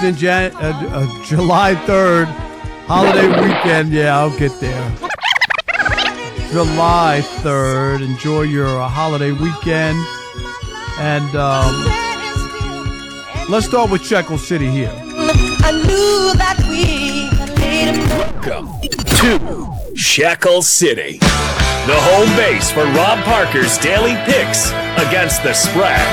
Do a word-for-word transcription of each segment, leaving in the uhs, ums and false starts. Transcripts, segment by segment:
in Jan- uh, uh, July third, holiday weekend. Yeah, I'll get there. July third. Enjoy your uh, holiday weekend. And um, let's start with Shekel City here. I knew that we Welcome to Shekel City, the home base for Rob Parker's daily picks against the spread.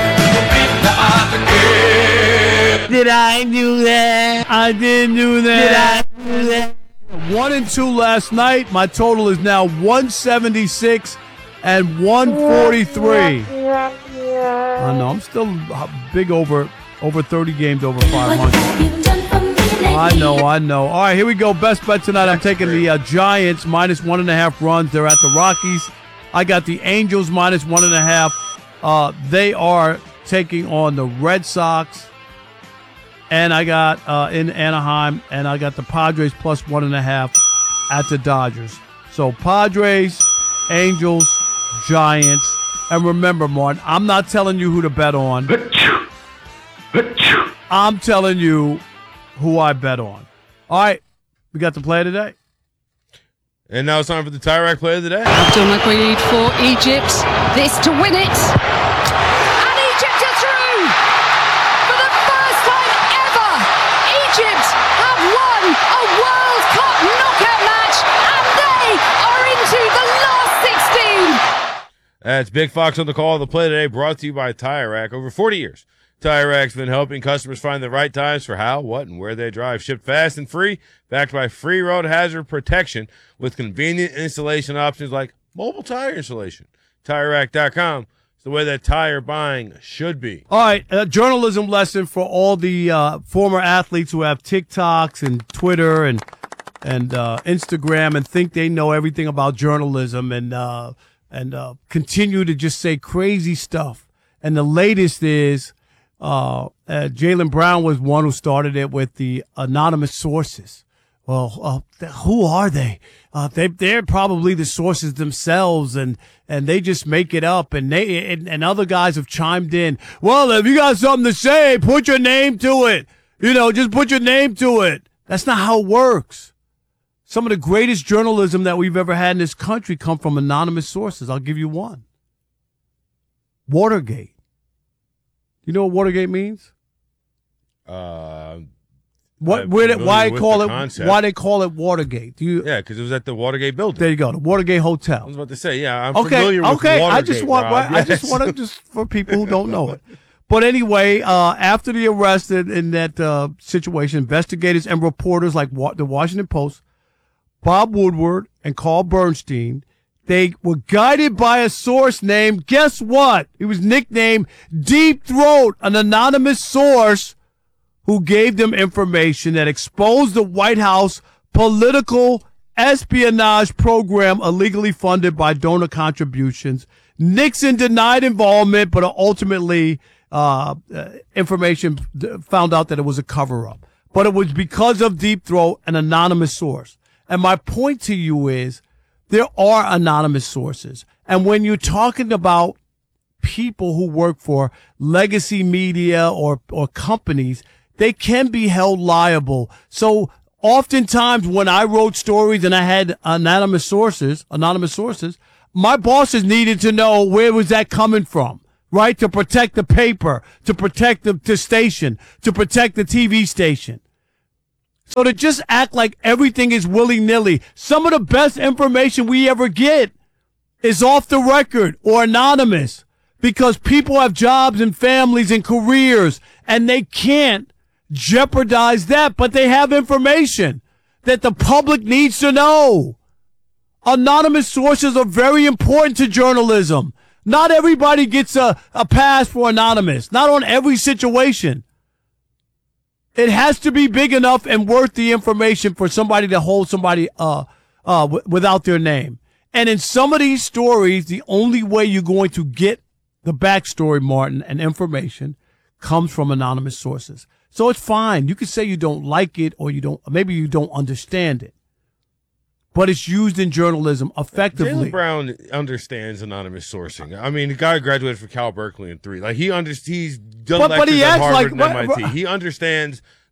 Did I do that? I didn't do that. Did I do that? One and two last night. My total is now one seventy-six and one forty-three. I know I'm still big over over thirty games over five hundred. I know, I know. All right, here we go. Best bet tonight. I'm taking the uh, Giants minus one and a half runs. They're at the Rockies. I got the Angels minus one and a half. Uh, they are taking on the Red Sox. And I got uh, in Anaheim, and I got the Padres plus one and a half at the Dodgers. So Padres, Angels, Giants. And remember, Martin, I'm not telling you who to bet on. I'm telling you who I bet on. All right, we got the play of the day. And now it's time for the Tyrack play of the day. Abdul Maquid for Egypt. This to win it. And Egypt are through. For the first time ever, Egypt have won a World Cup knockout match, and they are into the last sixteen. That's Big Fox on the call. The play today brought to you by Tyrack. Over forty years, Tyrack's been helping customers find the right times for how, what, and where they drive. Shipped fast and free, backed by free road hazard protection with convenient installation options like mobile tire installation. Tire Rack dot com is the way that tire buying should be. All right, a journalism lesson for all the uh, former athletes who have TikToks and Twitter and and uh, Instagram and think they know everything about journalism and uh, and uh, continue to just say crazy stuff. And the latest is uh, uh, Jaylen Brown was one who started it with the anonymous sources. Well, uh, who are they? Uh, they they're probably the sources themselves, and and they just make it up. And they and, and other guys have chimed in. Well, if you got something to say, put your name to it. You know, just put your name to it. That's not how it works. Some of the greatest journalism that we've ever had in this country come from anonymous sources. I'll give you one. Watergate. You know what Watergate means? Uh, What? I'm Where? Did, why familiar with call the it? concept. Why they call it Watergate? Do you? Yeah, because it was at the Watergate building. There you go, the Watergate I Hotel. was about to say, yeah, I'm Okay, familiar with okay. Watergate, I just want, Rob. I just Yes. want to just for people who don't know it. But anyway, uh, after the arrest in, in that uh, situation, investigators and reporters like Wa- the Washington Post, Bob Woodward and Carl Bernstein, they were guided by a source named, guess what? He was nicknamed Deep Throat, an anonymous source who gave them information that exposed the White House political espionage program illegally funded by donor contributions. Nixon denied involvement, but ultimately uh, uh, information found out that it was a cover-up. But it was because of Deep Throat, an anonymous source. And my point to you is there are anonymous sources. And when you're talking about people who work for legacy media or, or companies, they can be held liable. So oftentimes when I wrote stories and I had anonymous sources, anonymous sources, my bosses needed to know where was that coming from, right? To protect the paper, to protect the, the station, to protect the T V station. So to just act like everything is willy-nilly, some of the best information we ever get is off the record or anonymous because people have jobs and families and careers and they can't jeopardize that, but they have information that the public needs to know. Anonymous sources are very important to journalism. Not everybody gets a, a pass for anonymous, not on every situation. It has to be big enough and worth the information for somebody to hold somebody uh, uh, w- without their name. And in some of these stories, the only way you're going to get the backstory, Martin, and information comes from anonymous sources. So it's fine. You can say you don't like it or you don't, maybe you don't understand it. But it's used in journalism effectively. Jaylen Brown understands anonymous sourcing. I mean, the guy graduated from Cal Berkeley in three. Like he under, he's done But- but lectures he at acts Harvard like- and what- M I T. He understands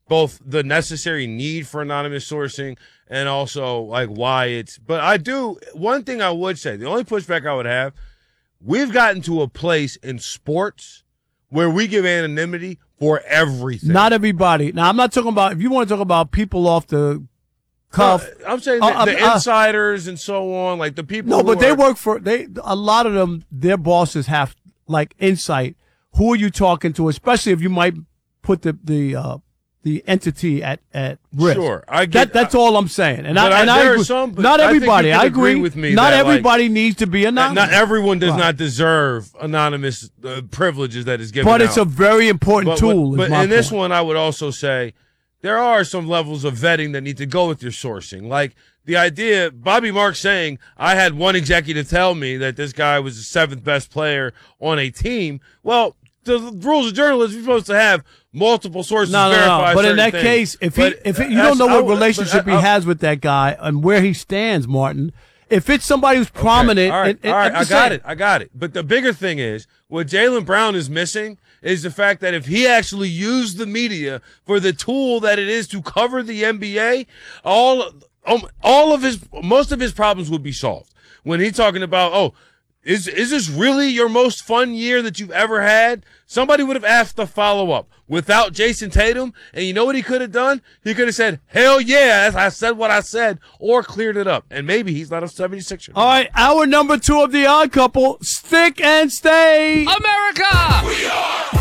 both the necessary need for anonymous sourcing and also like why it's, but I do, one thing I would say, the only pushback I would have, we've gotten to a place in sports where we give anonymity for everything. Not everybody. Now, I'm not talking about, if you want to talk about people off the cuff. No, I'm saying uh, the, the uh, insiders and so on, like the people. No, who but are, they work for, they. a lot of them, their bosses have like insight. Who are you talking to, especially if you might put the, the, uh, the entity at, at risk. Sure, I get that. That's I, all I'm saying, and but I, and I, I there agree. are some, but not I think everybody. you can I agree agree with me. Not that, everybody like, needs to be anonymous. Not everyone does Right. not deserve anonymous uh, privileges that is given But it's out. a very important but, tool. But, is but my in this point. one, I would also say there are some levels of vetting that need to go with your sourcing. Like the idea, Bobby Marks saying, I had one executive tell me that this guy was the seventh best player on a team. Well, the rules of journalism, you're supposed to have multiple sources No, no, verify no. But in certain that things. case, if he, But if it, you that's- don't know I what would- relationship but he I- has with that guy and where he stands, Martin. If it's somebody who's prominent, All right, and, and, all right, I'm I just got saying. it. I got it. But the bigger thing is what Jaylen Brown is missing is the fact that if he actually used the media for the tool that it is to cover the N B A, all um, all of his most of his problems would be solved. When he's talking about, oh, is is this really your most fun year that you've ever had? Somebody would have asked the follow up without Jason Tatum, and you know what he could have done? He could have said, "Hell yeah, I said what I said," or cleared it up. And maybe he's not a seventy-sixer. All right, hour number two of the Odd Couple, stick and stay. America!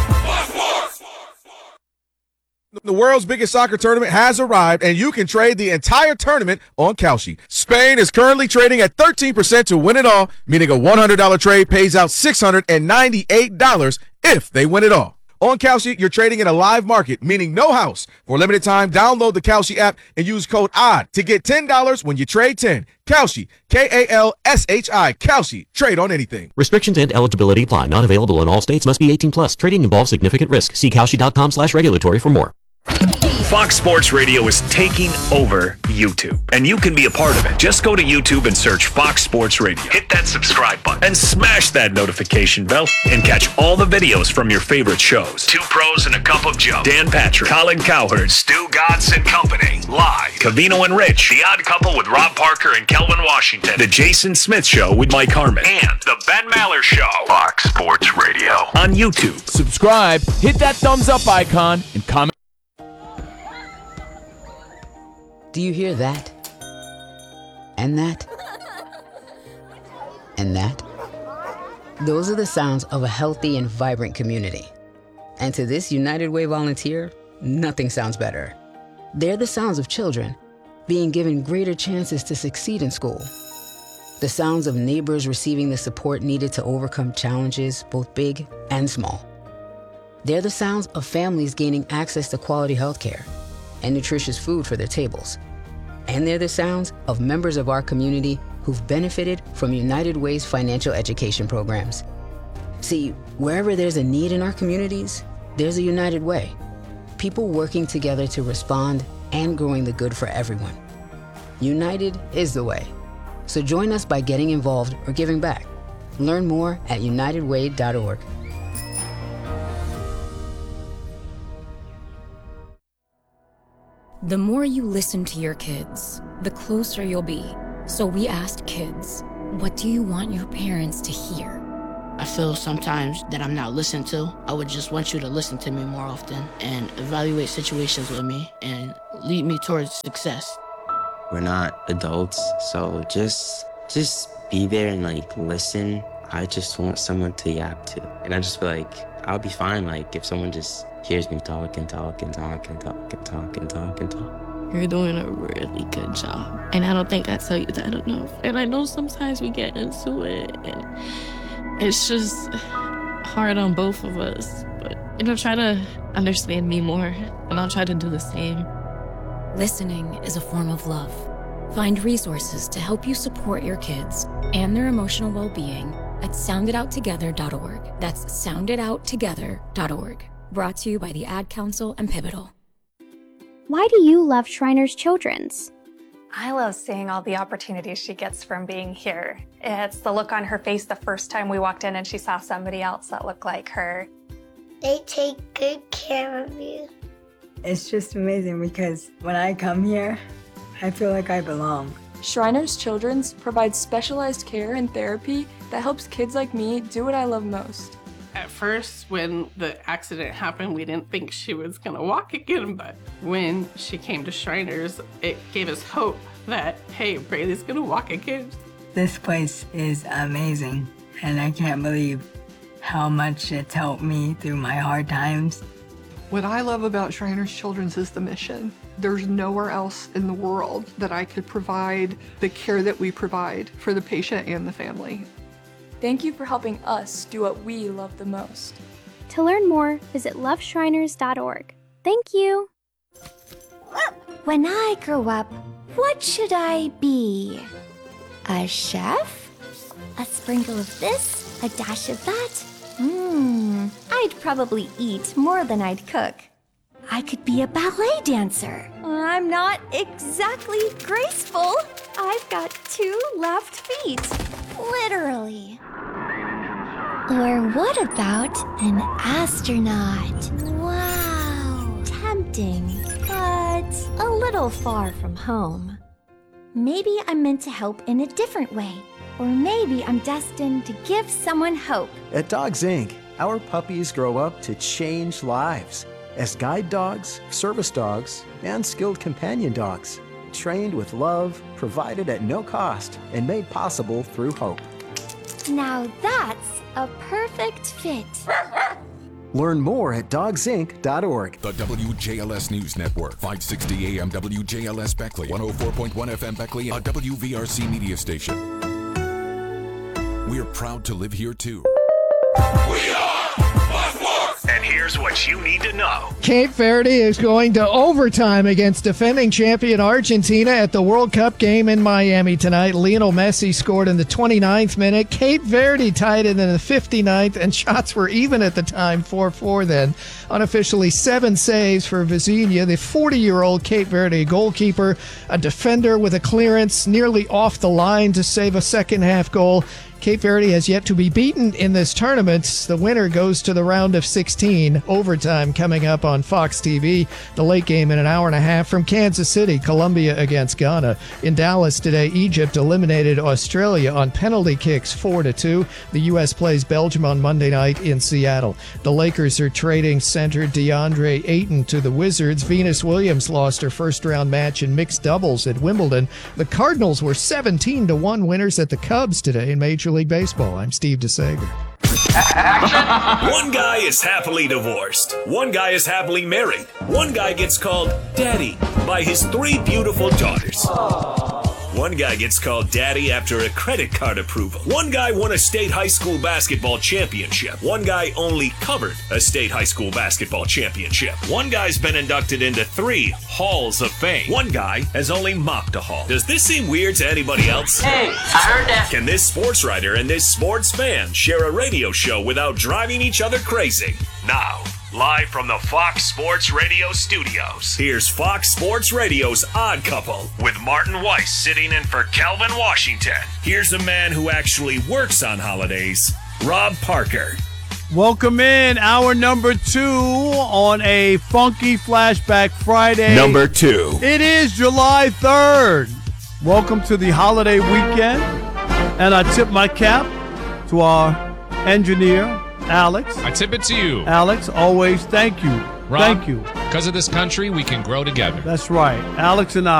The world's biggest soccer tournament has arrived, and you can trade the entire tournament on Kalshi. Spain is currently trading at thirteen percent to win it all, meaning a one hundred dollars trade pays out six hundred ninety-eight dollars if they win it all. On Kalshi, you're trading in a live market, meaning no house. For a limited time, download the Kalshi app and use code O D D to get ten dollars when you trade ten. Kalshi, K A L S H I, Kalshi. Trade on anything. Restrictions and eligibility apply. Not available in all states. Must be eighteen plus. Trading involves significant risk. See Kalshi.com slash regulatory for more. Fox Sports Radio is taking over YouTube, and you can be a part of it. Just go to YouTube and search Fox Sports Radio. Hit that subscribe button and smash that notification bell and catch all the videos from your favorite shows. Two Pros and a Cup of Joe, Dan Patrick, Colin Cowherd, Stu Godson Company, live. Cavino and Rich, The Odd Couple with Rob Parker and Kelvin Washington, The Jason Smith Show with Mike Harmon, and The Ben Maller Show. Fox Sports Radio on YouTube. Subscribe, hit that thumbs up icon, and comment. Do you hear that? And that? And that? Those are the sounds of a healthy and vibrant community. And to this United Way volunteer, nothing sounds better. They're the sounds of children being given greater chances to succeed in school. The sounds of neighbors receiving the support needed to overcome challenges, both big and small. They're the sounds of families gaining access to quality health care and nutritious food for their tables. And they're the sounds of members of our community who've benefited from United Way's financial education programs. See, wherever there's a need in our communities, there's a United Way. People working together to respond and growing the good for everyone. United is the way. So join us by getting involved or giving back. Learn more at united way dot org. The more you listen to your kids, the closer you'll be. So we asked kids, what do you want your parents to hear? I feel sometimes that I'm not listened to. I would just want you to listen to me more often and evaluate situations with me and lead me towards success. We're not adults, so just just be there and like listen. I just want someone to yap to. And I just feel like I'll be fine like if someone just hears me talk and talk and talk and talk and talk and talk and talk. You're doing a really good job. And I don't think I tell you that enough. And I know sometimes we get into it and it's just hard on both of us. But, you know, try to understand me more and I'll try to do the same. Listening is a form of love. Find resources to help you support your kids and their emotional well-being at sound it out together dot org. That's sound it out together dot org. Brought to you by the Ad Council and Pivotal. Why do you love Shriners Children's? I love seeing all the opportunities she gets from being here. It's the look on her face the first time we walked in and she saw somebody else that looked like her. They take good care of you. It's just amazing because when I come here, I feel like I belong. Shriners Children's provides specialized care and therapy that helps kids like me do what I love most. At first, when the accident happened, we didn't think she was gonna walk again, but when she came to Shriners, it gave us hope that, hey, Braylee's gonna walk again. This place is amazing, and I can't believe how much it's helped me through my hard times. What I love about Shriners Children's is the mission. There's nowhere else in the world that I could provide the care that we provide for the patient and the family. Thank you for helping us do what we love the most. To learn more, visit love shriners dot org. Thank you. When I grow up, what should I be? A chef? A sprinkle of this, a dash of that? Mmm, I'd probably eat more than I'd cook. I could be a ballet dancer. I'm not exactly graceful. I've got two left feet. Literally. Or what about an astronaut? Wow. Tempting, but a little far from home. Maybe I'm meant to help in a different way. Or maybe I'm destined to give someone hope. At Dogs Incorporated, our puppies grow up to change lives as guide dogs, service dogs, and skilled companion dogs, trained with love, provided at no cost, and made possible through hope. Now that's a perfect fit. Learn more at dogs inc dot org. The W J L S News Network, five sixty A M W J L S Beckley, one oh four point one F M Beckley, a W V R C media station. We're proud to live here too. We are Fox Sports! And here's what you need to know. Cape Verde is going to overtime against defending champion Argentina at the World Cup game in Miami tonight. Lionel Messi scored in the twenty-ninth minute. Cape Verde tied it in the fifty-ninth, and shots were even at the time, four four then. Unofficially, seven saves for Vizinha, the forty-year-old Cape Verde goalkeeper, a defender with a clearance nearly off the line to save a second-half goal. Cape Verde has yet to be beaten in this tournament. The winner goes to the round of sixteen. Overtime coming up on Fox T V. The late game in an hour and a half from Kansas City, Colombia against Ghana. In Dallas today, Egypt eliminated Australia on penalty kicks four to two. The U S plays Belgium on Monday night in Seattle. The Lakers are trading center DeAndre Ayton to the Wizards. Venus Williams lost her first-round match in mixed doubles at Wimbledon. The Cardinals were seventeen to one winners at the Cubs today in Major League Baseball. I'm Steve DeSager. One guy is happily divorced. One guy is happily married. One guy gets called Daddy by his three beautiful daughters. One guy gets called Daddy after a credit card approval. One guy won a state high school basketball championship. One guy only covered a state high school basketball championship. One guy's been inducted into three halls of fame. One guy has only mopped a hall. Does this seem weird to anybody else? Hey, I heard that. Can this sports writer and this sports fan share a radio show without driving each other crazy? Now, live from the Fox Sports Radio studios, here's Fox Sports Radio's Odd Couple with Martin Weiss sitting in for Calvin Washington. Here's a man who actually works on holidays, Rob Parker. Welcome in hour number two on a funky Flashback Friday. Number two. It is July third. Welcome to the holiday weekend. And I tip my cap to our engineer, Alex. I tip it to you. Alex, always thank you. Rob, thank you. Because of this country, we can grow together. That's right. Alex and I